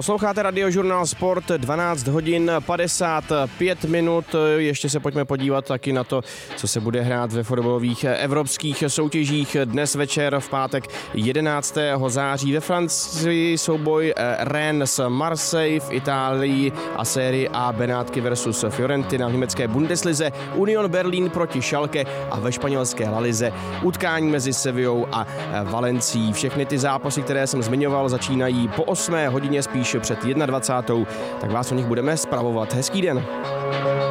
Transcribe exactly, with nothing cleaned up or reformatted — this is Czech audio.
Posloucháte Radiožurnál Sport, dvanáct hodin padesát pět minut. Ještě se pojďme podívat taky na to, co se bude hrát ve fotbalových evropských soutěžích. Dnes večer v pátek jedenáctého září ve Francii souboj Rennes Marseille, v Itálii a série A Benátky versus Fiorentina, v německé Bundeslize Union Berlin proti Schalke a ve španělské La Lize utkání mezi Sevillou a Valencií. Všechny ty zápasy, které jsem zmiňoval, začínají po osmé hodině, spíš před dvacátou jedničkou, tak vás o nich budeme zpravovat. Hezký den.